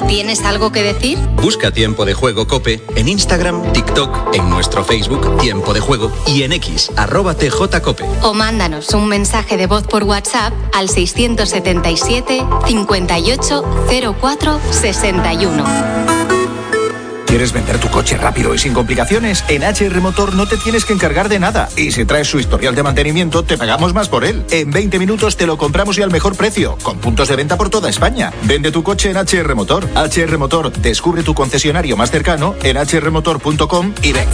¿Tienes algo que decir? Busca Tiempo de Juego COPE en Instagram, TikTok, en nuestro Facebook Tiempo de Juego y en X, @TJCope. O mándanos un mensaje de voz por WhatsApp al 677 58 04 61. ¿Quieres vender tu coche rápido y sin complicaciones? En HR Motor no te tienes que encargar de nada. Y si traes su historial de mantenimiento, te pagamos más por él. En 20 minutos te lo compramos y al mejor precio, con puntos de venta por toda España. Vende tu coche en HR Motor. HR Motor, descubre tu concesionario más cercano en hrmotor.com y ven.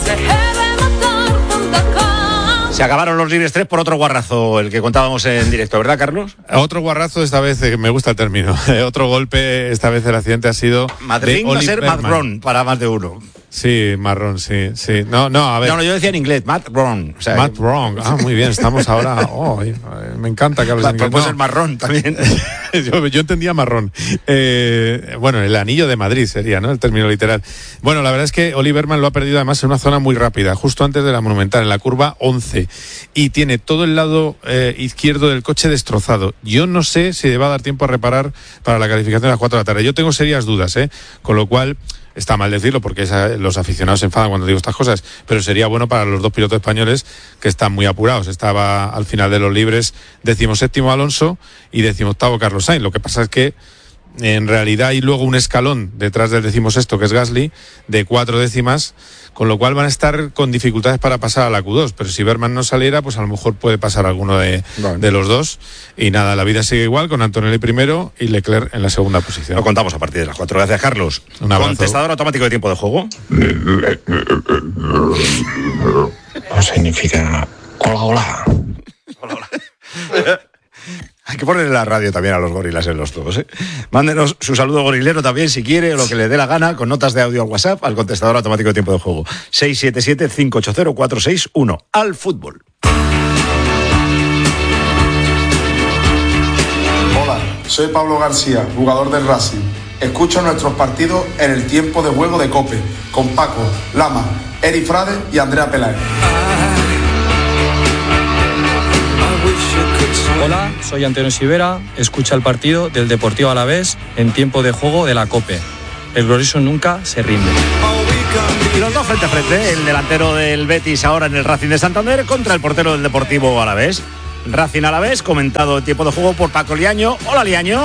Se acabaron los libres 3 por otro guarrazo, el que contábamos en directo, ¿verdad, Carlos? Otro guarrazo, esta vez, me gusta el término. Otro golpe, esta vez el accidente ha sido... Madrid va a ser Matt Brown para más de uno. Sí, marrón, sí. No, a ver. No, yo decía en inglés, Matt Brown. O sea, Matt Brown, muy bien, estamos ahora... me encanta que hables en inglés. Puede ser marrón también. yo entendía marrón. Bueno, el anillo de Madrid sería, ¿no? El término literal. Bueno, la verdad es que Oli Berman lo ha perdido además en una zona muy rápida, justo antes de la Monumental, en la curva 11. Y tiene todo el lado izquierdo del coche destrozado. Yo no sé si le va a dar tiempo a reparar para la calificación de las 4 de la tarde. Yo tengo serias dudas, con lo cual... Está mal decirlo porque los aficionados se enfadan cuando digo estas cosas, pero sería bueno para los dos pilotos españoles que están muy apurados. Estaba al final de los libres 17º Alonso y 18º Carlos Sainz. Lo que pasa es que en realidad hay luego un escalón detrás del 16º, que es Gasly, de 4 décimas, con lo cual van a estar con dificultades para pasar a la Q2, pero si Berman no saliera, pues a lo mejor puede pasar alguno de los dos. Y nada, la vida sigue igual, con Antonelli primero y Leclerc en la segunda posición. Lo contamos a partir de las 4. Gracias, Carlos. Un abrazo. Contestador automático de tiempo de juego. No significa hola. Hay que ponerle la radio también a los gorilas en los todos, ¿eh? Mándenos su saludo gorilero también, si quiere, o lo que le dé la gana, con notas de audio al WhatsApp, al contestador automático de tiempo de juego. 677-580-461. Al fútbol. Hola, soy Pablo García, jugador del Racing. Escucho nuestros partidos en el Tiempo de Juego de COPE, con Paco, Lama, Eri Frade y Andrea Peláez. Hola, soy Antonio Sivera, escucha el partido del Deportivo Alavés en Tiempo de Juego de la COPE. El glorioso nunca se rinde. Y los dos frente a frente, el delantero del Betis ahora en el Racing de Santander contra el portero del Deportivo Alavés. Racing Alavés, comentado en Tiempo de Juego por Paco Liaño. Hola, Liaño.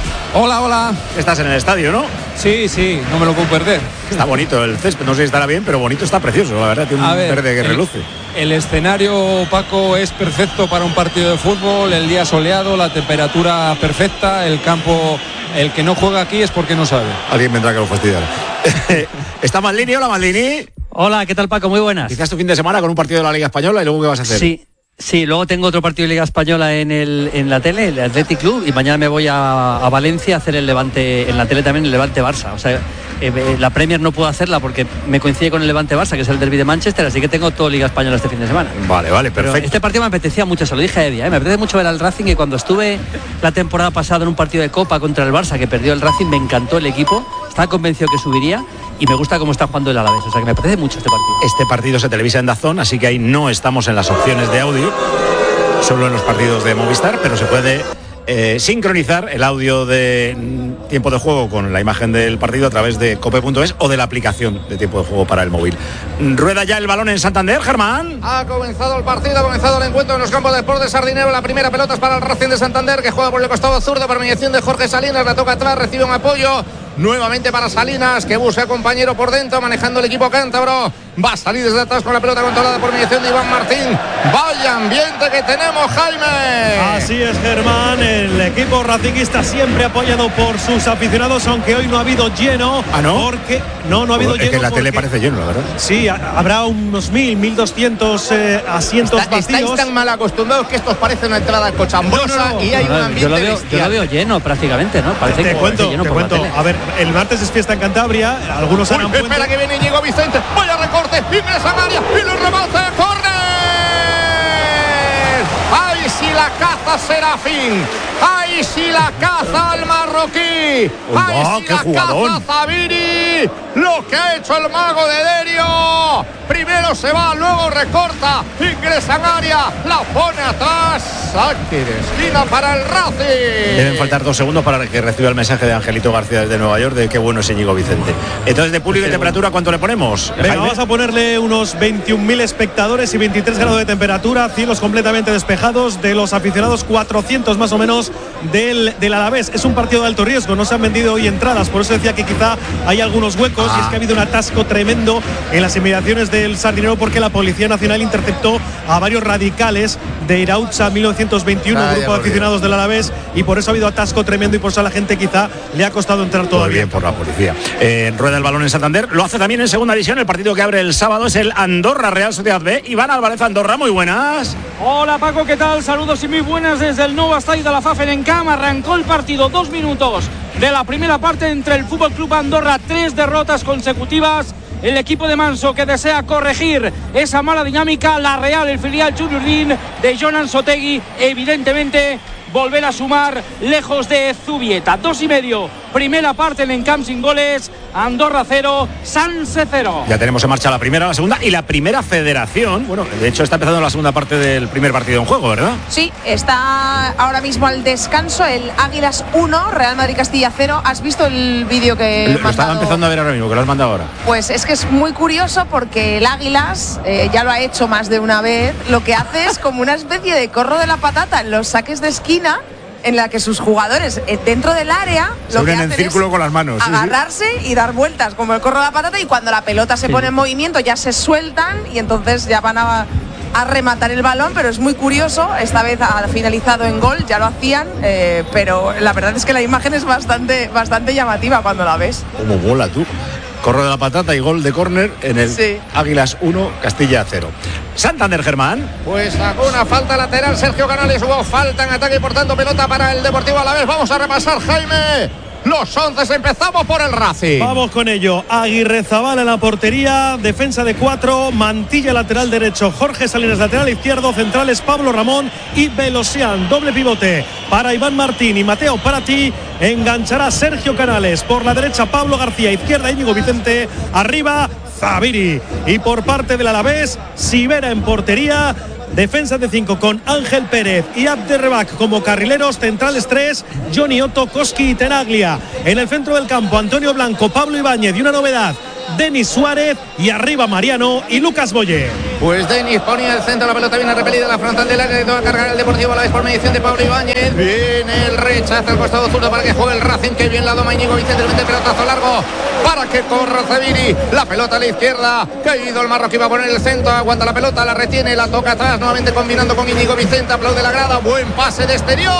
Hola. Estás en el estadio, ¿no? Sí, no me lo puedo perder. Está bonito el césped, no sé si estará bien, pero bonito, está precioso, la verdad, tiene un verde que reluce. El escenario, Paco, es perfecto para un partido de fútbol, el día soleado, la temperatura perfecta, el campo, el que no juega aquí es porque no sabe. Alguien vendrá que lo fastidiar. ¿Está Maldini? Hola, Maldini. Hola, ¿qué tal, Paco? Muy buenas. Quizás tu fin de semana con un partido de la Liga Española y luego ¿qué vas a hacer? Sí, luego tengo otro partido de Liga Española en la tele, el Athletic Club, y mañana me voy a Valencia a hacer el Levante, en la tele también el Levante-Barça. O sea, la Premier no puedo hacerla porque me coincide con el Levante-Barça, que es el derbi de Manchester, así que tengo todo Liga Española este fin de semana. Vale, perfecto. Pero este partido me apetecía mucho, se lo dije a Eddie, me apetece mucho ver al Racing, y cuando estuve la temporada pasada en un partido de Copa contra el Barça, que perdió el Racing, me encantó el equipo, estaba convencido que subiría, y me gusta cómo está jugando el Alavés, o sea que me apetece mucho este partido. Este partido se televisa en DAZN, así que ahí no estamos en las opciones de audio, solo en los partidos de Movistar, pero se puede sincronizar el audio de Tiempo de Juego con la imagen del partido a través de cope.es o de la aplicación de Tiempo de Juego para el móvil. Rueda ya el balón en Santander, Germán. Ha comenzado el partido, ha comenzado el encuentro en los campos de Deportes Sardinero. La primera pelota es para el Racing de Santander, que juega por el costado zurdo por mediación de Jorge Salinas, la toca atrás, recibe un apoyo nuevamente para Salinas, que busca compañero por dentro, manejando el equipo cántabro. Va a salir desde atrás con la pelota controlada por mediación de Iván Martín. Vaya ambiente que tenemos, Jaime. Así es, Germán. El equipo racinguista siempre apoyado por sus aficionados, aunque hoy no ha habido lleno. ¿Ah, no? Porque no ha habido lleno. Es que en la tele parece lleno, la verdad. Sí, habrá unos 1.200 asientos vacíos. Estáis tan mal acostumbrados que esto os parece una entrada cochambosa y hay un ambiente yo lo veo lleno prácticamente, ¿no? Parece te cuento. A ver, el martes es fiesta en Cantabria. Algunos harán puente. Espera que viene Íñigo Vicente. Vaya recorte. Ingresa María y lo rebate. ¡Córner! ¡Ahí si la caza Serafín! ¡Ay, si la caza al marroquí! ¡Ay, si la caza Zabiri! Lo que ha hecho el mago de Derio. Primero se va, luego recorta, ingresa en área, la pone atrás. Saque de esquina para el Racing. Deben faltar 2 segundos para que reciba el mensaje de Angelito García desde Nueva York de qué bueno es Íñigo Vicente. Entonces, de público y temperatura, ¿cuánto le ponemos? Venga, vamos a ponerle unos 21.000 espectadores y 23 grados de temperatura, cielos completamente despejados, de los aficionados 400 más o menos del Alavés. Es un partido de alto riesgo, no se han vendido hoy entradas, por eso decía que quizá hay algunos huecos y es que ha habido un atasco tremendo en las inmediaciones del Sardinero porque la Policía Nacional interceptó a varios radicales de Irautza 1921, un grupo de aficionados del Alavés, y por eso ha habido atasco tremendo y por eso a la gente quizá le ha costado entrar todavía. Muy bien por la policía. Rueda el balón en Santander, lo hace también en segunda división. El partido que abre el sábado es el Andorra Real Sociedad B. Iván Álvarez, Andorra, muy buenas. Hola Paco, ¿qué tal? Saludos y muy buenas desde el nuevo estadio de la Pfaffenenkam. Arrancó el partido, 2 minutos de la primera parte entre el Fútbol Club Andorra, 3 derrotas consecutivas. El equipo de Manso que desea corregir esa mala dinámica. La Real, el filial Juniordin de Jonan Sotegui, evidentemente volver a sumar lejos de Zubieta. 2:30, primera parte en Encamp sin goles. Andorra 0, Sanse 0. Ya tenemos en marcha la primera, la segunda y la primera federación. Bueno, de hecho está empezando la segunda parte del primer partido en juego, ¿verdad? Sí, está ahora mismo al descanso el Águilas 1, Real Madrid Castilla 0. ¿Has visto el vídeo que he mandado? Lo estaba empezando a ver ahora mismo, que lo has mandado ahora. Pues es que es muy curioso porque el Águilas, ya lo ha hecho más de una vez, lo que hace es como una especie de corro de la patata en los saques de esquina, en la que sus jugadores dentro del área se unen en círculo con las manos, agarrarse y dar vueltas como el corro de la patata, y cuando la pelota se pone en movimiento ya se sueltan y entonces ya van a rematar el balón, pero es muy curioso. Esta vez ha finalizado en gol, ya lo hacían, pero la verdad es que la imagen es bastante llamativa cuando la ves. Como bola tú. Corro de la patata y gol de córner en el Águilas 1, Castilla 0. Santander, Germán. Pues sacó una falta lateral Sergio Canales, hubo falta en ataque y por tanto pelota para el Deportivo Alavés. Vamos a repasar, Jaime, los 11. Empezamos por el Racing. Vamos con ello. Aguirrezabala en la portería, defensa de 4, Mantilla lateral derecho, Jorge Salinas lateral izquierdo, centrales Pablo Ramón y Belosian. Doble pivote para Iván Martín y Mateo Prati. Enganchará Sergio Canales por la derecha, Pablo García, izquierda Íñigo Vicente, arriba Zabiri. Y por parte del Alavés, Sivera en portería. Defensa de 5 con Ángel Pérez y Abderrebac como carrileros, centrales 3, Johnny Otto, Koski y Tenaglia. En el centro del campo, Antonio Blanco, Pablo Ibáñez y una novedad, Denis Suárez, y arriba Mariano y Lucas Boye. Pues Denis ponía el centro, la pelota viene repelida a la frontal del área, de cargar el Deportivo Alavés por mediación de Pablo Ibáñez. Viene el rechazo al costado zurdo para que juegue el Racing, que bien la doma Íñigo Vicente, el pelotazo largo para que corra Zabiri. La pelota a la izquierda, caído el marroquí, va a poner el centro, aguanta la pelota, la retiene, la toca atrás, nuevamente combinando con Íñigo Vicente, aplaude la grada, buen pase de exterior.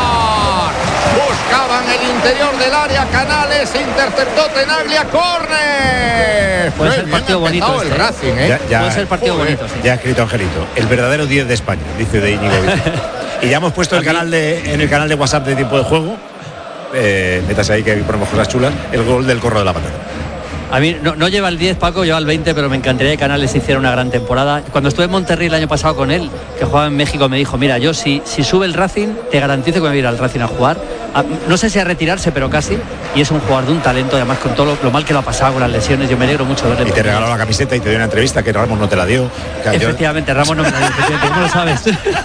Buscaban el interior del área, Canales, interceptó Tenaglia, córner. Puede ser partido bonito el Racing, puede ser partido bonito, sí. Ya ha escrito Angelito, el verdadero 10 de España, dice de Íñigo Vicente. Y ya hemos puesto en el canal de WhatsApp de Tiempo de Juego, métase ahí que ponemos cosas chulas, el gol del corro de la patata. A mí no lleva el 10, Paco, lleva el 20, pero me encantaría que Canales hiciera una gran temporada. Cuando estuve en Monterrey el año pasado con él, que jugaba en México, me dijo, mira, yo si sube el Racing, te garantizo que me voy a ir al Racing a jugar. No sé si a retirarse, pero casi. Y es un jugador de un talento, además con todo lo mal que lo ha pasado con las lesiones. Yo me alegro mucho de verle. Y te regaló la camiseta y te dio una entrevista que Ramos no te la dio. Efectivamente, Ramos no me la dio, ¿cómo lo sabes?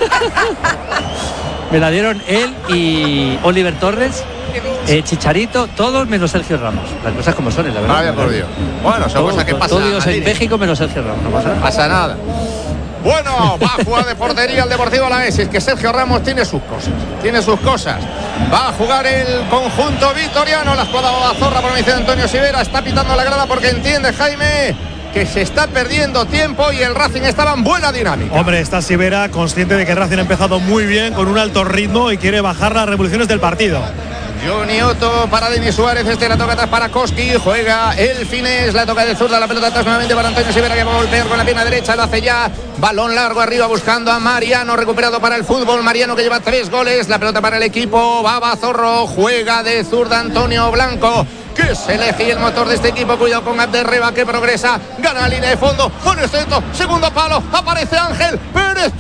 Me la dieron él y Oliver Torres, Chicharito, todos menos Sergio Ramos. Las cosas como son, la verdad. Vaya por Dios. Bueno, son cosas que pasan. Todos en México menos Sergio Ramos. No pasa nada. Bueno, va a jugar de portería el Deportivo Alavés. Es que Sergio Ramos tiene sus cosas. Va a jugar el conjunto vitoriano. La escuadra Babazorra por mediación de Antonio Sivera. Está pitando la grada porque entiende, Jaime, que se está perdiendo tiempo y el Racing estaba en buena dinámica. Hombre, está Sivera consciente de que el Racing ha empezado muy bien, con un alto ritmo, y quiere bajar las revoluciones del partido. Johnny Otto para Denis Suárez, la toca atrás para Koski, juega el Finés, la toca de zurda, la pelota atrás nuevamente para Antonio Sivera, que va a golpear con la pierna derecha, lo hace ya, balón largo arriba buscando a Mariano, recuperado para el fútbol, Mariano que lleva 3 goles, la pelota para el equipo, Babazorro, juega de zurda Antonio Blanco, que se elige y el motor de este equipo. Cuidado con Abderreba que progresa, gana la línea de fondo, pone centro, segundo palo, aparece Ángel Pérez,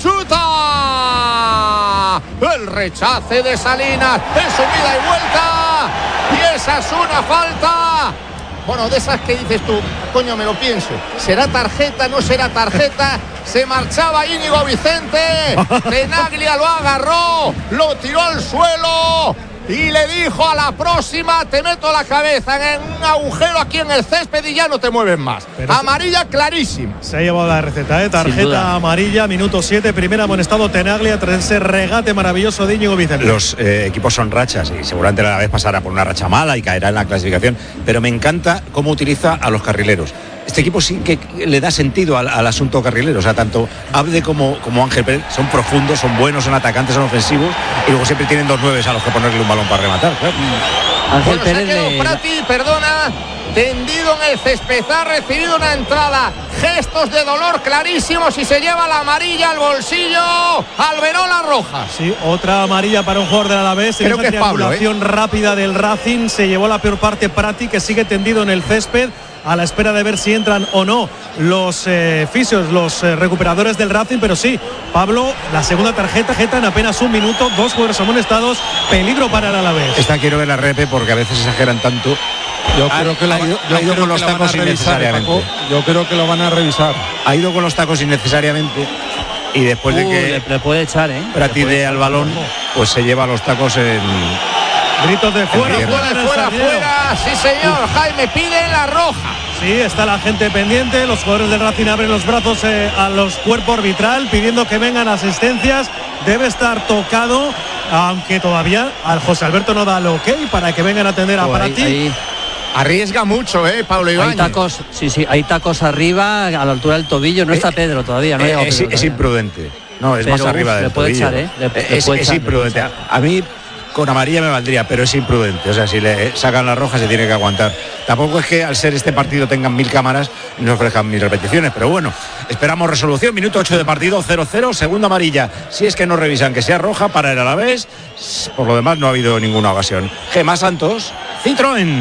chuta. El rechace de Salinas, es un ida y vuelta y esa es una falta. Bueno, de esas que dices tú, coño, me lo pienso. ¿Será tarjeta? ¿No será tarjeta? Se marchaba Íñigo Vicente. Tenaglia lo agarró, lo tiró al suelo y le dijo: a la próxima te meto la cabeza en un agujero aquí en el césped y ya no te mueves más. Pero amarilla clarísima. Se ha llevado la receta, tarjeta amarilla, minuto 7, primera amonestado Tenaglia tras ese regate maravilloso de Íñigo Vicente. Los equipos son rachas y seguramente la vez pasará por una racha mala y caerá en la clasificación, pero me encanta cómo utiliza a los carrileros. Este equipo sí que le da sentido al asunto carrilero, o sea, tanto Abde como Ángel Pérez son profundos, son buenos, son atacantes, son ofensivos y luego siempre tienen 2 9 a los que ponerle un balón para rematar, claro. Ángel Pérez Prati, perdona, tendido en el césped, ha recibido una entrada, gestos de dolor clarísimos y se lleva la amarilla al bolsillo. Alberola roja. Sí, otra amarilla para un jugador del Alavés. Creo que es Pablo, triangulación rápida del Racing, se llevó la peor parte Prati, que sigue tendido en el césped a la espera de ver si entran o no los fisios, los recuperadores del Racing, pero sí, Pablo, la segunda tarjeta en apenas un minuto, 2 jugadores amonestados, peligro para el Alavés. Esta quiero ver la repe porque a veces exageran tanto. Yo creo que ha ido con los tacos innecesariamente. Yo creo que lo van a revisar. Ha ido con los tacos innecesariamente y después de que le puede echar, Prati dé al balón, pues se lleva los tacos en... Gritos de fuera, fuera, sí señor. Jaime pide la roja. Sí, está la gente pendiente, los jugadores del Racing abren los brazos a los cuerpos arbitral pidiendo que vengan asistencias. Debe estar tocado, aunque todavía al José Alberto no da el ok para que vengan a atender a Prati. Arriesga mucho, Pablo Ibáñez. Hay tacos, hay tacos arriba a la altura del tobillo, no está Pedro todavía, no es imprudente. No, es más arriba del tobillo. Es imprudente. A mí con amarilla me valdría, pero es imprudente. O sea, si le sacan la roja se tiene que aguantar. Tampoco es que al ser este partido tengan 1000 cámaras y no ofrezcan 1000 repeticiones, pero bueno, esperamos resolución. Minuto 8 de partido, 0-0, segunda amarilla. Si es que no revisan que sea roja para el Alavés, por lo demás no ha habido ninguna ocasión. Gemma Santos, Citroën.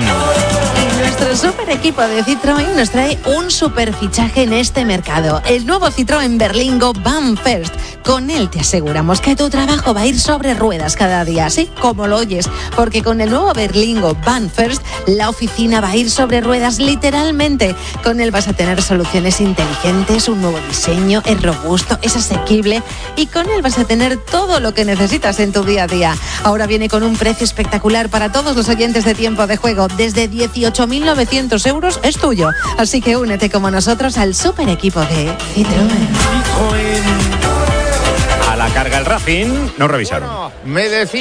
Nuestro super equipo de Citroën nos trae un super fichaje en este mercado. El nuevo Citroën Berlingo Van First. Con él te aseguramos que tu trabajo va a ir sobre ruedas cada día, así como lo oyes, porque con el nuevo Berlingo Van First la oficina va a ir sobre ruedas literalmente. Con él vas a tener soluciones inteligentes, un nuevo diseño, es robusto, es asequible y con él vas a tener todo lo que necesitas en tu día a día. Ahora viene con un precio espectacular para todos los oyentes de Tiempo de Juego. Desde 18.900 euros es tuyo. Así que únete como nosotros al super equipo de Citroën. A la carga el Racing, no revisaron. Me decía